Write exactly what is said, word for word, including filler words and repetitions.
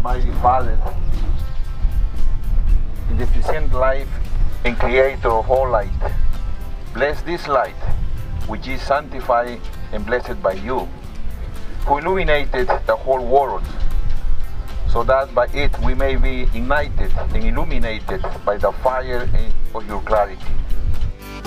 Almighty Father, in the present life and Creator of all light, bless this light, which is sanctified and blessed by you, who illuminated the whole world, so that by it we may be ignited and illuminated by the fire of your clarity.